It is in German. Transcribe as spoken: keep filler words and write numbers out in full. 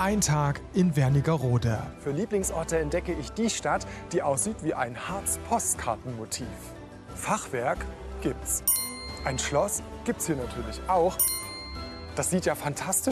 Ein Tag in Wernigerode. Für Lieblingsorte entdecke ich die Stadt, die aussieht wie ein Harz-Postkartenmotiv. Fachwerk gibt's. Ein Schloss gibt's hier natürlich auch. Das sieht ja fantastisch